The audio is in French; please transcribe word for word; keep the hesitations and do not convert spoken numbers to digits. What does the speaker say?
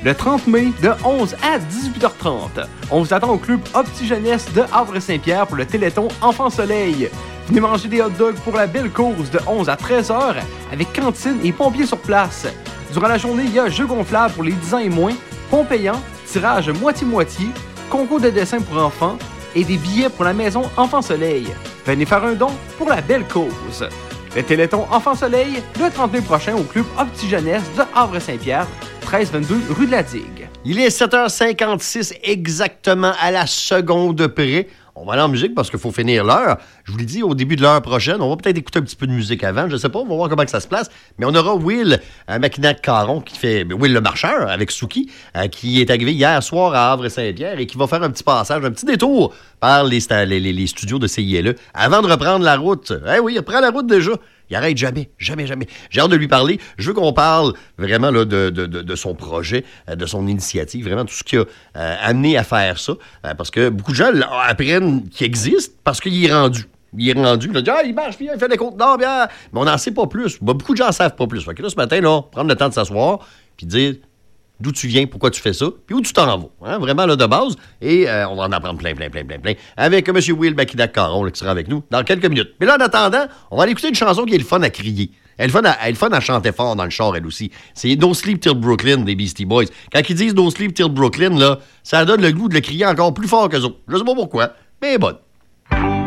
le trente mai de onze à dix-huit heures trente. On vous attend au club Opti Jeunesse de Havre-Saint-Pierre pour le Téléthon Enfant Soleil. Venez manger des hot dogs pour la belle cause de onze à treize heures avec cantine et pompiers sur place. Durant la journée, il y a jeux gonflables pour les dix ans et moins, ponts payants, tirage moitié-moitié, concours de dessin pour enfants et des billets pour la maison Enfant Soleil. Venez faire un don pour la belle cause. Le Téléthon Enfant Soleil, le trente mai prochain au club Opti Jeunesse de Havre-Saint-Pierre, treize vingt-deux rue de la Digue. Il est sept heures cinquante-six exactement à la seconde près. On va aller en musique parce qu'il faut finir l'heure. Je vous l'ai dit, au début de l'heure prochaine, on va peut-être écouter un petit peu de musique avant. Je ne sais pas, on va voir comment que ça se place. Mais on aura Will, un Maquinac-Caron, qui fait Will le marcheur avec Suki, euh, qui est arrivé hier soir à Havre-Saint-Pierre et qui va faire un petit passage, un petit détour par les, les, les, les studios de C I L E avant de reprendre la route. Eh oui, il reprend la route déjà. Il arrête jamais, jamais, jamais. J'ai hâte de lui parler. Je veux qu'on parle vraiment là, de, de, de, de son projet, de son initiative, vraiment tout ce qui a euh, amené à faire ça. Euh, parce que beaucoup de gens apprennent qu'il existe parce qu'il est rendu. Il est rendu. Il a dit, ah, il marche, bien, il fait des contenants, bien. Mais on n'en sait pas plus. Beaucoup de gens ne savent pas plus. Fait que là, ce matin, là, prendre le temps de s'asseoir puis dire d'où tu viens, pourquoi tu fais ça, puis où tu t'en vas. Hein, vraiment, là, de base. Et euh, on va en apprendre plein, plein, plein, plein, plein. Avec M. Will Maquinac-Caron, qui sera avec nous dans quelques minutes. Mais là, en attendant, on va aller écouter une chanson qui est le fun à crier. Elle est le fun à, elle est le fun à chanter fort dans le char, elle aussi. C'est No Sleep Till Brooklyn des Beastie Boys. Quand ils disent No Sleep Till Brooklyn, là, ça donne le goût de le crier encore plus fort qu'eux autres. Je sais pas pourquoi, mais bonne.